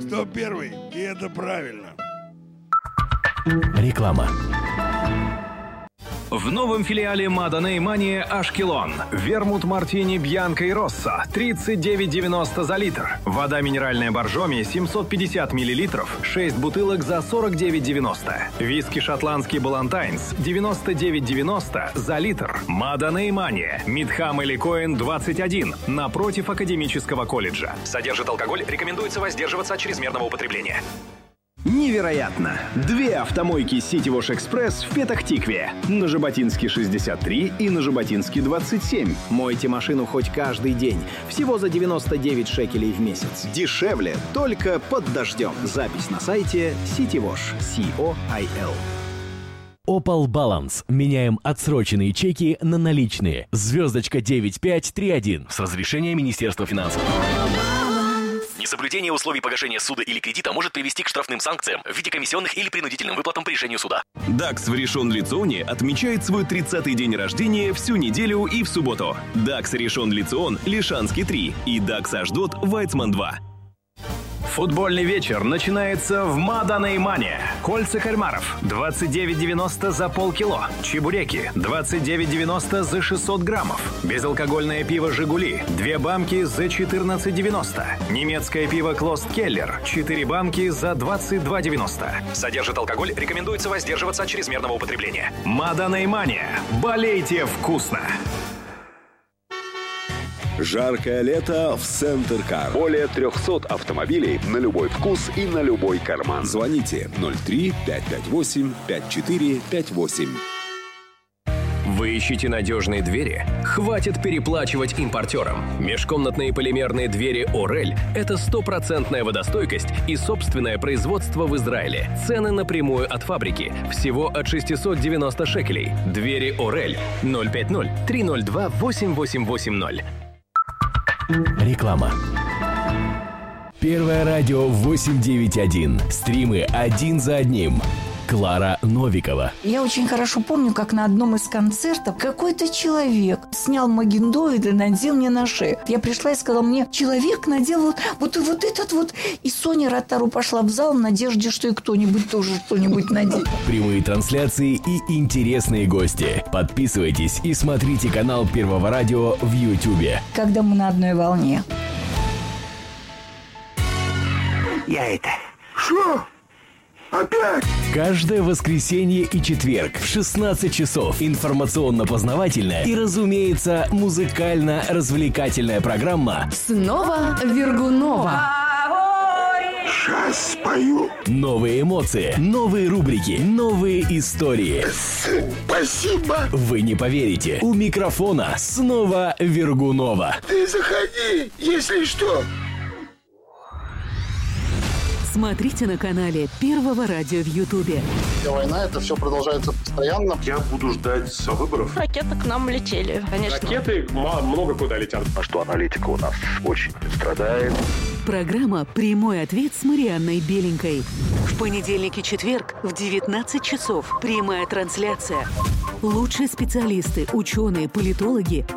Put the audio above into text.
кто первый, и это правильно. Реклама. В новом филиале Маданей Мания Ашкелон. Вермут Мартини Бьянко и Росса 39,90 за литр. Вода минеральная Боржоми 750 мл, 6 бутылок за 49,90. Виски шотландский Балантайнс 99,90 за литр. Маданей Мания. Мидхам или Коэн 21. Напротив Академического колледжа. Содержит алкоголь. Рекомендуется воздерживаться от чрезмерного употребления. Невероятно! 2 автомойки City Wash Express в Петахтикве. На Жаботинске 63 и на Жаботинске 27. Мойте машину хоть каждый день. Всего за 99 шекелей в месяц. Дешевле только под дождем. Запись на сайте City Wash. C-O-I-L. Opal Balance. Меняем отсроченные чеки на наличные. Звездочка 9531. С разрешения Министерства финансов. Несоблюдение условий погашения суда или кредита может привести к штрафным санкциям в виде комиссионных или принудительным выплатам по решению суда. Дакс в Ришон Лиционе отмечает свой 30-й день рождения всю неделю и в субботу. Дакс Ришон Лицион, Лишанский 3 и Дакс Ашдот, Вайцман 2. Футбольный вечер начинается в Маданей Мания. Кольца кальмаров 29,90 за полкило. Чебуреки 29,90 за 600 граммов. Безалкогольное пиво «Жигули» 2 банки за 14,90. Немецкое пиво «Клост Келлер» 4 банки за 22,90. Содержит алкоголь. Рекомендуется воздерживаться от чрезмерного употребления. Маданей Мания. Болейте вкусно! Жаркое лето в Центр Кар. Более 300 автомобилей на любой вкус и на любой карман. Звоните 03-558-5458. Вы ищете надежные двери? Хватит переплачивать импортерам. Межкомнатные полимерные двери «Орель» — это 100% водостойкость и собственное производство в Израиле. Цены напрямую от фабрики. Всего от 690 шекелей. Двери «Орель» 050-302-8880. Реклама. Первое радио 891. Стримы один за одним. Клара Новикова. Я очень хорошо помню, как на одном из концертов какой-то человек снял магендоид и надел мне на шею. Я пришла и сказала, мне человек надел вот этот вот. И Соня Ротару пошла в зал в надежде, что и кто-нибудь тоже что-нибудь наденет. Прямые трансляции и интересные гости. Подписывайтесь и смотрите канал Первого радио в Ютубе. Когда мы на одной волне. Я это... Что? Опять? Каждое воскресенье и четверг в 16 часов. Информационно-познавательная и, разумеется, музыкально-развлекательная программа «Снова Вергунова». Сейчас спою. Новые эмоции, новые рубрики, новые истории. Спасибо. Вы не поверите. У микрофона снова Вергунова. Ты заходи, если что. Смотрите на канале Первого радио в Ютубе. Война, это все продолжается постоянно. Я буду ждать выборов. Ракеты к нам летели, конечно. Ракеты много куда летят. А что аналитика у нас очень страдает. Программа «Прямой ответ» с Марианной Беленькой. В понедельник и четверг в 19 часов. Прямая трансляция. Лучшие специалисты, ученые, политологи